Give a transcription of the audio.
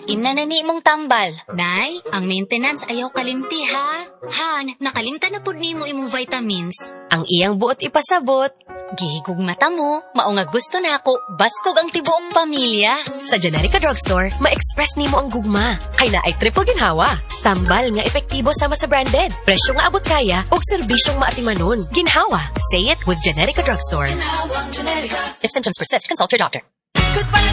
Lain na nani mong tambal. Nay, ang maintenance ayaw kalimti ha. Han, nakalimta na pud nimo imong vitamins. Ang iyang buot ipasabot. Gihigog mata mo, mao nga gusto na ako, baskog ang tibuok pamilya. Sa Generika Drugstore, ma-express nimo ang gugma. Kay na ay triple ginhawa. Tambal nga epektibo sama sa branded. Presyo nga abot kaya, ug serbisyong maatimanon. Ginhawa. Say it with Generika Drugstore. If symptoms persist, consult your doctor.